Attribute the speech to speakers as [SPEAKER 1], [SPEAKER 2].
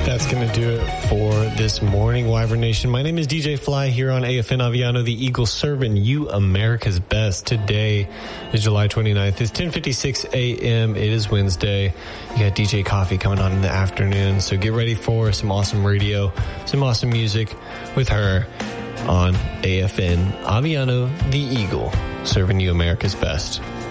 [SPEAKER 1] That's going to do it for this morning, Wyvern Nation. My name is DJ Fly here on AFN Aviano, the Eagle, serving you America's best. Today is July 29th. It's 10:56 a.m. It is Wednesday. You got DJ Coffee coming on in the afternoon, so get ready for some awesome radio, some awesome music with her on AFN Aviano, the Eagle, serving you America's best.